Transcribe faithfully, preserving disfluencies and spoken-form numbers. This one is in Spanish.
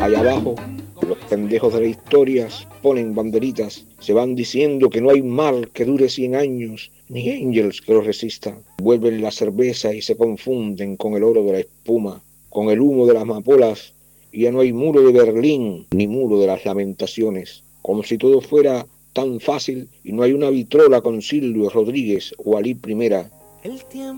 Allá abajo, los pendejos de la historia ponen banderitas, se van diciendo que no hay mar que dure cien años, ni Angels que lo resista. Vuelven la cerveza y se confunden con el oro de la espuma, con el humo de las amapolas, y ya no hay muro de Berlín, ni muro de las lamentaciones, como si todo fuera tan fácil y no hay una vitrola con Silvio Rodríguez o Alí Primera.